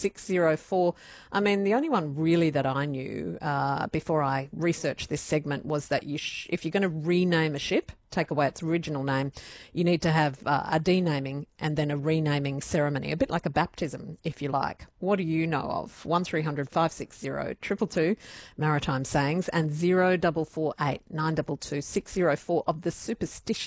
604. I mean, the only one really that I knew before I researched this segment was that if you're going to rename a ship, take away its original name, you need to have a denaming and then a renaming ceremony, a bit like a baptism, if you like. What do you know of? 1300 560 222 Maritime Sayings and 0448 922 604 of the superstition